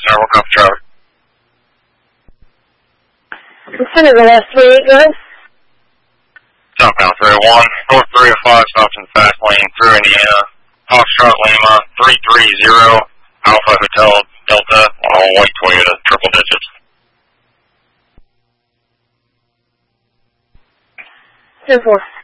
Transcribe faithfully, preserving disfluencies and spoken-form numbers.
Tower, what copy traffic? Consider the last three eight, go ahead. Southbound three oh one, North three oh five, stops in the fast lane through Indiana. Foxtrot Lima, three three zero, Alpha Hotel Delta, on all white Toyota, triple digits. ten four.